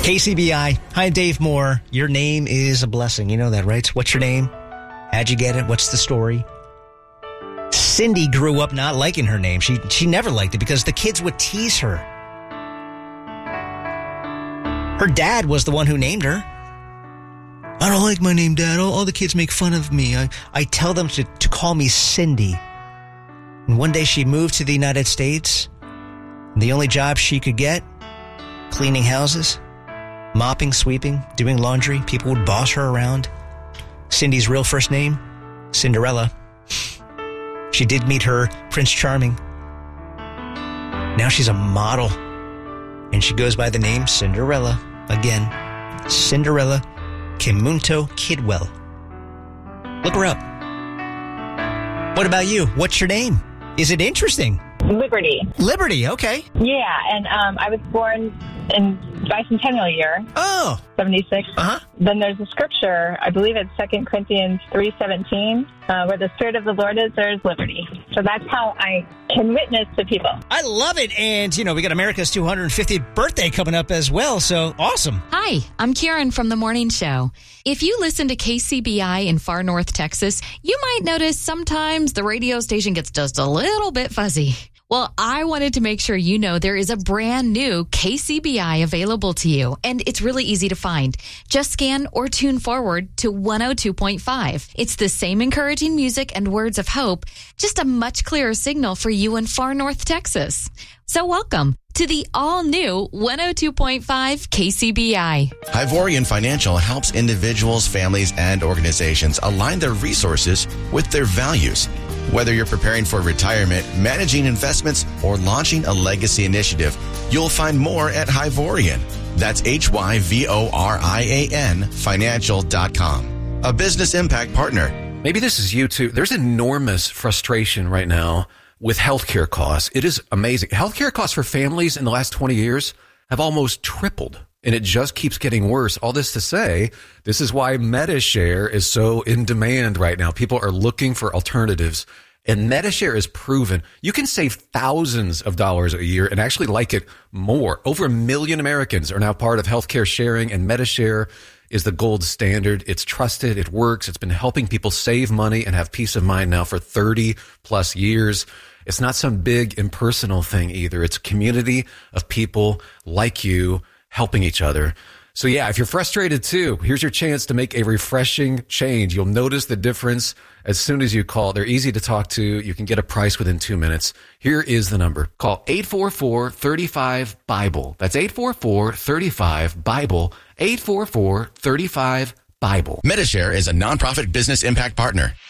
KCBI. Hi, Dave Moore. Your name is a blessing. You know that, right? What's your name? How'd you get it? What's the story? Cindy grew up not liking her name. She never liked it because the kids would tease her. Her dad was the one who named her. I don't like my name, Dad. All the kids make fun of me. I tell them to call me Cindy. And one day she moved to the United States. The only job she could get, cleaning houses, mopping, sweeping, doing laundry. People would boss her around. Cindy's real first name, Cinderella. She did meet her Prince Charming. Now she's a model. And she goes by the name Cinderella. Again, Cinderella Kimunto Kidwell. Look her up. What about you? What's your name? Is it interesting? Liberty. Liberty, okay. Yeah, and I was born in bicentennial year. Oh. 76. Uh-huh. Then there's a scripture, I believe it's 2 Corinthians 3:17, where the Spirit of the Lord is, there is liberty. So that's how I can witness to people. I love it. And, we got America's 250th birthday coming up as well. So awesome. Hi, I'm Karen from The Morning Show. If you listen to KCBI in far north Texas, you might notice sometimes the radio station gets just a little bit fuzzy. Well, I wanted to make sure you know there is a brand new KCBI available to you, and it's really easy to find. Just scan or tune forward to 102.5. It's the same encouraging music and words of hope, just a much clearer signal for you in far north Texas. So welcome to the all-new 102.5 KCBI. Ivorian Financial helps individuals, families, and organizations align their resources with their values. Whether you're preparing for retirement, managing investments, or launching a legacy initiative, you'll find more at Hivorian. That's HYVORIAN financial.com. A business impact partner. Maybe this is you too. There's enormous frustration right now with healthcare costs. It is amazing. Healthcare costs for families in the last 20 years have almost tripled, and it just keeps getting worse. All this to say, this is why MediShare is so in demand right now. People are looking for alternatives, and MediShare is proven you can save thousands of dollars a year and actually like it more. Over 1 million Americans are now part of healthcare sharing, and MediShare is the gold standard. It's trusted. It works. It's been helping people save money and have peace of mind now for 30 plus years. It's not some big impersonal thing either. It's a community of people like you helping each other. So yeah, if you're frustrated too, here's your chance to make a refreshing change. You'll notice the difference as soon as you call. They're easy to talk to. You can get a price within 2 minutes. Here is the number. Call 844-35-BIBLE. That's 844-35-BIBLE. 844-35-BIBLE. MediShare is a nonprofit business impact partner.